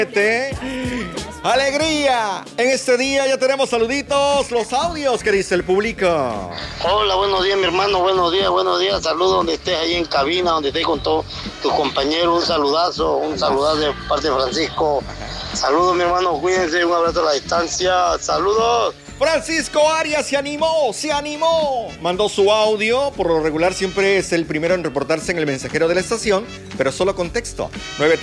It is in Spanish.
Alegría. En este día ya tenemos saluditos, los audios que dice el público. Hola, buenos días, mi hermano, buenos días. Saludos donde estés ahí en cabina, donde estés con todos tus compañeros. Un saludazo de parte de Francisco. Saludos, mi hermano, cuídense, un abrazo a la distancia. Saludos. Francisco Arias se animó. Mandó su audio, por lo regular siempre es el primero en reportarse en el mensajero de la estación, pero solo con texto.